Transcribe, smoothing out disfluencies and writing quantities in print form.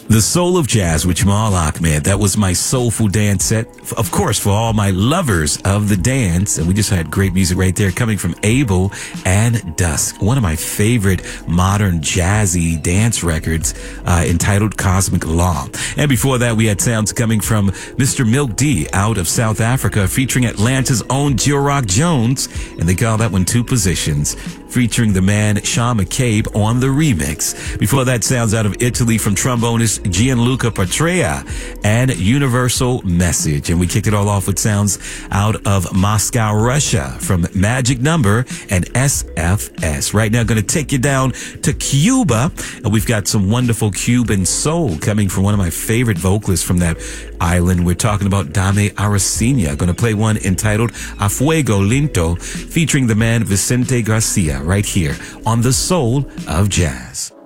The Soul of Jazz with Jamal Ahmed. That was my soulful dance set. Of course, for all my lovers of the dance. And we just had great music right there coming from Abel and Dusk. One of my favorite modern jazzy dance records entitled Cosmic Law. And before that, we had sounds coming from Mr. Milk D out of South Africa featuring Atlanta's own Jill Jones. And they call that one Two Positions, featuring the man Sean McCabe on the remix. Before that, sounds out of Italy from trombonist Gianluca Patrea and Universal Message. And we kicked it all off with sounds out of Moscow, Russia from Magic Number and SFS. Right now, going to take you down to Cuba. And we've got some wonderful Cuban soul coming from one of my favorite vocalists from that island. We're talking about Dame Aracena. Going to play one entitled A Fuego Lento, featuring the man Vicente Garcia right here on The Soul of Jazz.